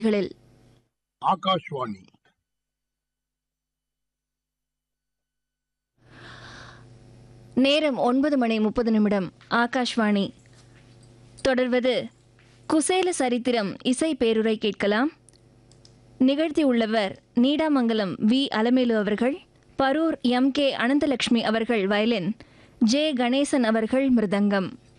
களில் ஆகாஷ்வாணி நேரம் 9:30 ஆகாஷ்வாணி. தொடர்வது குசேல சரித்திரம் இசை பேருரை கேட்கலாம். நிகழ்த்தியுள்ளவர் நீடாமங்கலம் வி அலமேலு அவர்கள், பரூர் எம் கே அனந்தலட்சுமி அவர்கள் வயலின், ஜே கணேசன் அவர்கள் மிருதங்கம்.